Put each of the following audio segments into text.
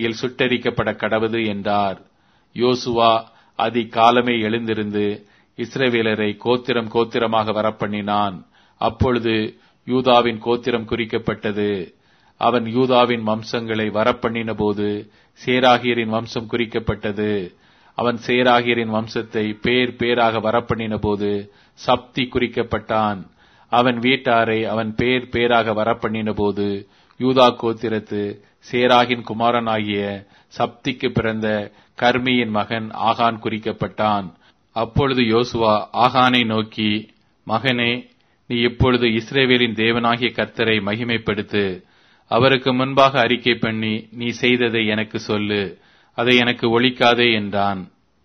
அக்கினியில் சுட்டெரிக்கப்பட கடவது என்றார். யோசுவா அதிகாலமே எழுந்திருந்து இஸ்ரவேலரை கோத்திரம் கோத்திரமாக வரப்பண்ணினான். அப்பொழுது யூதாவின் கோத்திரம் குறிக்கப்பட்டது. அவன் யூதாவின் வம்சங்களை வரப்பண்ணின போது சேராகியரின் வம்சம் குறிக்கப்பட்டது. அவன் சேராகியரின் வம்சத்தை பேர் பேராக வரப்பண்ணின போது சப்தி குறிக்கப்பட்டான். அவன் வீட்டாரை அவன் பேர் பேராக வரப்பண்ணின போது யூதா கோத்திரத்து சேராகின் குமாரனாகிய சப்திக்கு பிறந்த கர்மியின் மகன் ஆகான் குறிக்கப்பட்டான். அப்பொழுது யோசுவா ஆகானை நோக்கி, மகனே, நீ இப்பொழுது இஸ்ரவேலின் தேவனாகிய கர்த்தரை மகிமைப்படுத்து. அவருக்கு முன்பாக அறிக்கை பண்ணி நீ செய்ததை எனக்கு சொல்லு, அதை எனக்கு ஒழிக்காதே என்றான்.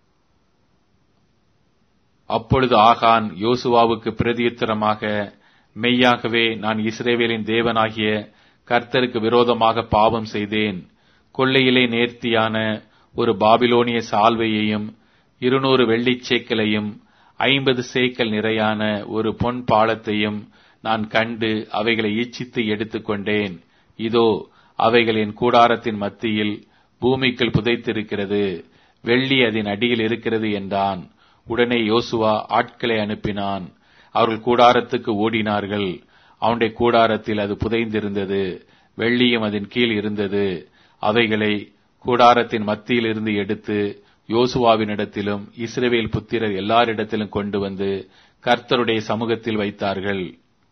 அப்பொழுது ஆகான் யோசுவாவுக்கு பிரதியுத்தரமாக, மெய்யாகவே நான் இஸ்ரவேலின் தேவனாகிய கர்த்தருக்கு விரோதமாக பாவம் செய்தேன். கொள்ளையிலே நேர்த்தியான ஒரு பாபிலோனிய சால்வையையும் 200 வெள்ளிச் சேக்கலையும் 50 சேக்கல் நிறையான ஒரு பொன் பாலத்தையும் நான் கண்டு அவைகளை இச்சித்து எடுத்துக்கொண்டேன். இதோ அவைகள் என் கூடாரத்தின் மத்தியில் பூமிக்குள் புதைத்திருக்கிறது, வெள்ளி அதன் அடியில் இருக்கிறது என்றான். உடனே யோசுவா ஆட்களை அனுப்பினான். அவர்கள் கூடாரத்துக்கு ஓடினார்கள். அவனுடைய கூடாரத்தில் அது புதைந்திருந்தது, வெள்ளியும் அதன் கீழ் இருந்தது. அவைகளை கூடாரத்தின் மத்தியில் இருந்து எடுத்து யோசுவாவினிடத்திலும் இஸ்ரவேல் புத்திரர் எல்லாரிடத்திலும் கொண்டு வந்து கர்த்தருடைய சமூகத்தில் வைத்தார்கள்.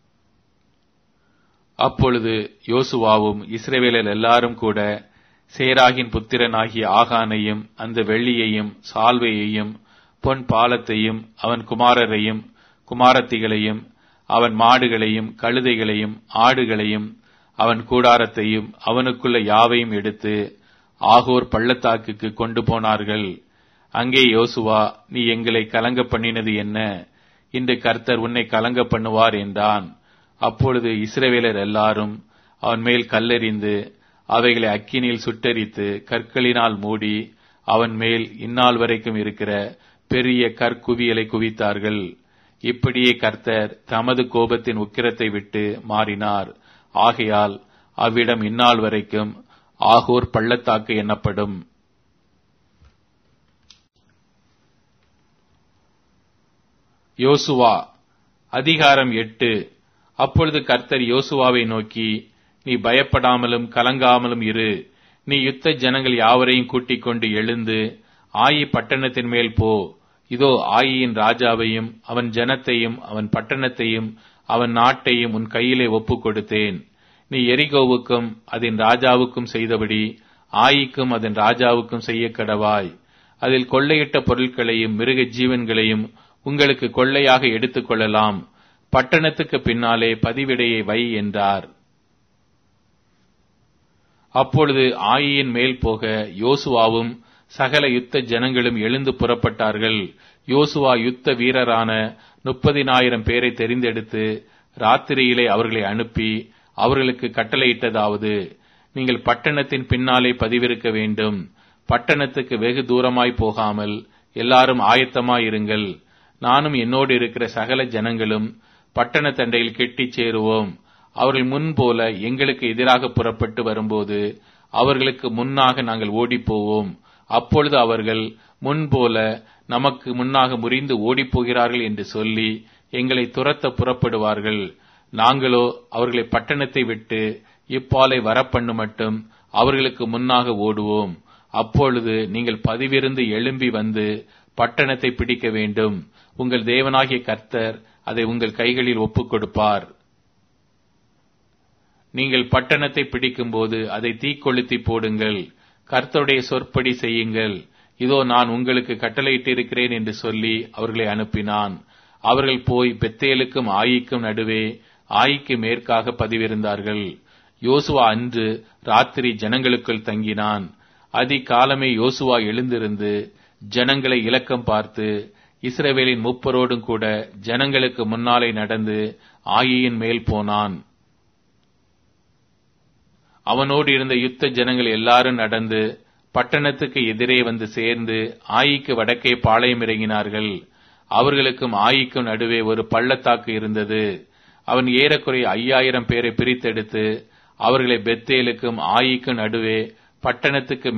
அப்பொழுது யோசுவாவும் இஸ்ரவேலர் எல்லாரும் கூட சேராகின் புத்திரனாகிய ஆகானையும் அந்த வெள்ளியையும் சால்வையையும் பொன் பாலத்தையும் அவன் குமாரரையும் குமாரத்திகளையும் அவன் மாடுகளையும் கழுதைகளையும் ஆடுகளையும் அவன் கூடாரத்தையும் அவனுக்குள்ள யாவையும் எடுத்து ஆகோர் பள்ளத்தாக்குக்கு கொண்டு போனார்கள். அங்கே யோசுவா, நீ எங்களை கலங்க பண்ணினது என்ன? இன்று கர்த்தர் உன்னை கலங்க பண்ணுவார் என்றான். அப்பொழுது இஸ்ரவேலர் எல்லாரும் அவன் மேல் கல்லெறிந்து அவைகளை அக்கினியில் சுட்டெரித்து கற்களினால் மூடி அவன் மேல் இந்நாள் வரைக்கும் இருக்கிற பெரிய கற்குவியலை குவித்தார்கள். இப்படியே கர்த்தர் தமது கோபத்தின் உக்கிரத்தை விட்டு மாறினார். ஆகையால் அவ்விடம் இந்நாள் வரைக்கும் ஆகோர் பள்ளத்தாக்கு எனப்படும். யோசுவா அதிகாரம் 8. அப்பொழுது கர்த்தர் யோசுவாவை நோக்கி, நீ பயப்படாமலும் கலங்காமலும் இரு. நீ யுத்த ஜனங்கள் யாவரையும் கூட்டிக் கொண்டு எழுந்து ஆயி பட்டணத்தின் மேல் போ. இதோ ஆயியின் ராஜாவையும் அவன் ஜனத்தையும் அவன் பட்டணத்தையும் அவன் நாட்டையும் உன் கையிலே ஒப்புக் கொடுத்தேன். நீ எரிகோவுக்கும் அதன் ராஜாவுக்கும் செய்தபடி ஆயிக்கும் அதன் ராஜாவுக்கும் செய்ய கடவாய். அதில் கொள்ளையிட்ட பொருட்களையும் மிருக ஜீவன்களையும் உங்களுக்கு கொள்ளையாக எடுத்துக் கொள்ளலாம். பட்டணத்துக்கு பின்னாலே பதிவிடையை வை என்றார். அப்பொழுது ஆயியின் மேல் போக யோசுவாவும் சகல யுத்த ஜனங்களும் எழுந்து புறப்பட்டார்கள். யோசுவா யுத்த வீரரான 30,000 பேரை தெரிந்தெடுத்து ராத்திரியிலே அவர்களை அனுப்பி அவர்களுக்கு கட்டளையிட்டதாவது, நீங்கள் பட்டணத்தின் பின்னாலே பதிவிருக்க வேண்டும். பட்டணத்துக்கு வெகு தூரமாய் போகாமல் எல்லாரும் ஆயத்தமாயிருங்கள். நானும் என்னோடு இருக்கிற சகல ஜனங்களும் பட்டண தண்டையில் கெட்டிச் சேருவோம். அவர்கள் முன்போல எங்களுக்கு எதிராக புறப்பட்டு வரும்போது அவர்களுக்கு முன்னாக நாங்கள் ஓடிப்போவோம். அப்பொழுது அவர்கள் முன்போல நமக்கு முன்னாக முறிந்து ஓடிப்போகிறார்கள் என்று சொல்லி எங்களை துரத்த புறப்படுவார்கள். நாங்களோ அவர்களை பட்டணத்தை விட்டு இப்பாலை வரப்பண்ணு மட்டும் அவர்களுக்கு முன்னாக ஓடுவோம். அப்பொழுது நீங்கள் பதிவிருந்து எழும்பி வந்து பட்டணத்தை பிடிக்க வேண்டும். உங்கள் தேவனாகிய கர்த்தர் அதை உங்கள் கைகளில் ஒப்புக் கொடுப்பார். நீங்கள் பட்டணத்தை பிடிக்கும் போது அதை தீக்கொளுத்தி போடுங்கள். கர்த்தருடைய சொற்படி செய்யுங்கள். இதோ நான் உங்களுக்கு கட்டளையிட்டிருக்கிறேன் என்று சொல்லி அவர்களை அனுப்பினான். அவர்கள் போய் பெத்தேலுக்கும் ஆயிக்கும் நடுவே ஆயிக்கு மேற்காக பதிவிருந்தார்கள். யோசுவா அன்று ராத்திரி ஜனங்களுக்குள் தங்கினான். அதிகாலமே யோசுவா எழுந்திருந்து ஜனங்களை இலக்கம் பார்த்து இஸ்ரவேலின் 30 கூட ஜனங்களுக்கு முன்னாலே நடந்து ஆயியின் மேல் போனான். அவனோடு இருந்த யுத்த ஜனங்கள் எல்லாரும் நடந்து பட்டணத்துக்கு எதிரே வந்து சேர்ந்து ஆயிக்கு வடக்கே பாளையம் இறங்கினார்கள். அவர்களுக்கும் ஆயிக்கும் நடுவே ஒரு பள்ளத்தாக்கு இருந்தது. அவன் ஏறக்குறைய 5000 பேரை பிரித்தெடுத்து அவர்களை பெத்தேலுக்கும் ஆயிக்கும் நடுவே பட்டணத்துக்கு